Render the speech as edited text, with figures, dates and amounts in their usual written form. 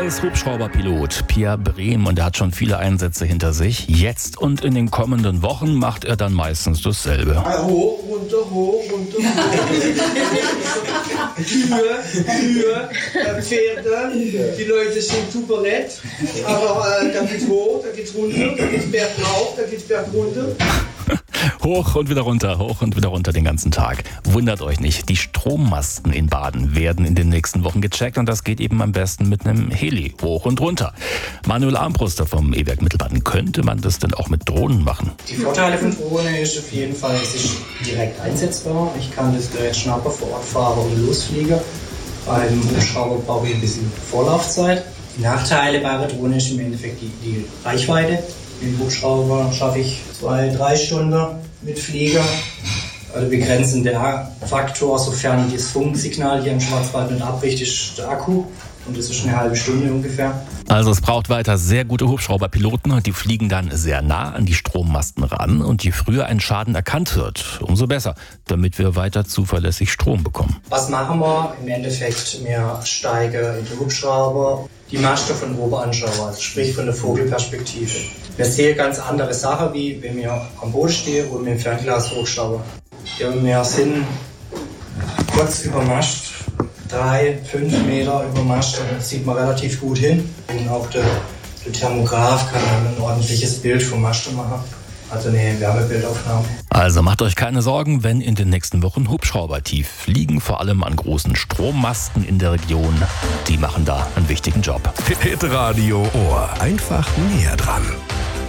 ist Hubschrauberpilot Pierre Brehm und er hat schon viele Einsätze hinter sich. Jetzt und in den kommenden Wochen macht er dann meistens dasselbe. Hoch, runter, hoch, runter, hoch. Kühe, Pferde, die Leute sind super nett, aber da geht's hoch, da geht's runter, da geht's bergauf, da geht's bergunter. Hoch und wieder runter den ganzen Tag. Wundert euch nicht, die Strommasten in Baden werden in den nächsten Wochen gecheckt und das geht eben am besten mit einem Heli hoch und runter. Manuel Armbruster vom E-Werk Mittelbaden, könnte man das denn auch mit Drohnen machen? Die Vorteile von Drohne ist auf jeden Fall, es ist direkt einsetzbar. Ich kann das Gerät schnappen, vor Ort fahren und losfliegen. Beim Hubschrauber brauche ich ein bisschen Vorlaufzeit. Die Nachteile bei der Drohne ist im Endeffekt die Reichweite. Mit dem Hubschrauber schaffe ich 2-3 Stunden mit Flieger. Also begrenzender Faktor, sofern das Funksignal hier im Schwarzwald nicht abbricht, ist der Akku. Und das ist eine halbe Stunde ungefähr. Also es braucht weiter sehr gute Hubschrauberpiloten. Die fliegen dann sehr nah an die Strommasten ran. Und je früher ein Schaden erkannt wird, umso besser, damit wir weiter zuverlässig Strom bekommen. Was machen wir? Im Endeffekt, wir steigen in den Hubschrauber, die Maste von oben anschauen, also sprich von der Vogelperspektive. Wir sehen ganz andere Sachen, wie wenn wir am Boden stehen und mit dem Fernglas hochschauen. Wir sind kurz über Mast, 3-5 Meter über Mast, und das sieht man relativ gut hin. Und auch der Thermograph kann dann ein ordentliches Bild vom Mast machen, also eine Wärmebildaufnahme. Also macht euch keine Sorgen, wenn in den nächsten Wochen Hubschrauber tief fliegen, vor allem an großen Strommasten in der Region. Die machen da einen wichtigen Job. Hitradio Ohr, einfach näher dran.